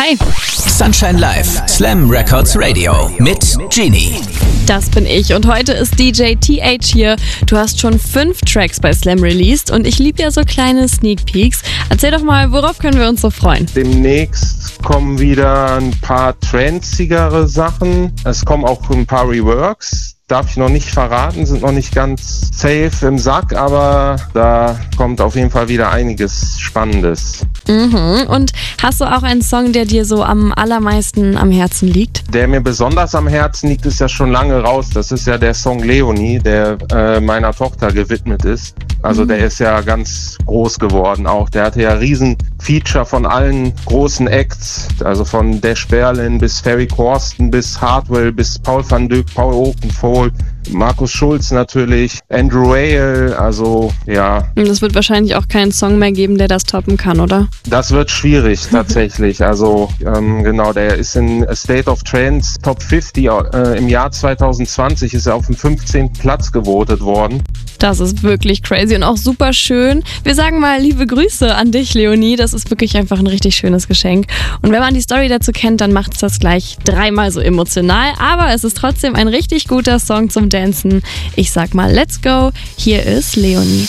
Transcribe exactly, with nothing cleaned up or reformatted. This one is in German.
Hi. Sunshine Live, Slam Records Radio mit Genie. Das bin ich und heute ist D J T H hier. Du hast schon fünf Tracks bei Slam released und ich liebe ja so kleine Sneak Peeks. Erzähl doch mal, worauf können wir uns so freuen? Demnächst kommen wieder ein paar tranzigere Sachen. Es kommen auch ein paar Reworks. Darf ich noch nicht verraten, sind noch nicht ganz safe im Sack, aber da kommt auf jeden Fall wieder einiges Spannendes. Mhm. Und hast du auch einen Song, der dir so am allermeisten am Herzen liegt? Der mir besonders am Herzen liegt, ist ja schon lange raus. Das ist ja der Song Leonie, der äh, meiner Tochter gewidmet ist. Also mhm. der ist ja ganz groß geworden auch. Der hatte ja riesen Feature von allen großen Acts, also von Dash Berlin bis Ferry Corsten bis Hardwell bis Paul van Dyk, Paul Oakenfold, Markus Schulz natürlich, Andrew Whale, also ja. Und es wird wahrscheinlich auch keinen Song mehr geben, der das toppen kann, oder? Das wird schwierig tatsächlich. Also ähm, genau, der ist in State of Trance Top fünfzig äh, im Jahr zwanzig zwanzig ist er auf dem fünfzehnten Platz gewotet worden. Das ist wirklich crazy und auch super schön. Wir sagen mal liebe Grüße an dich, Leonie. Das ist wirklich einfach ein richtig schönes Geschenk. Und wenn man die Story dazu kennt, dann macht es das gleich dreimal so emotional. Aber es ist trotzdem ein richtig guter Song zum Dancen. Ich sag mal, let's go. Hier ist Leonie.